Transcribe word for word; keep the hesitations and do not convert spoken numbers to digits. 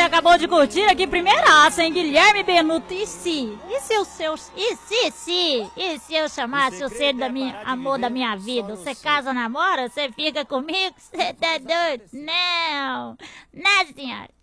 acabou de curtir aqui primeiraça, hein? Guilherme Benuto. E se? E se o seu... E se, se? E se eu chamasse você da minha... amor da minha vida? Você casa, namora? Você fica comigo? Você tá doido? Não! Não, senhora!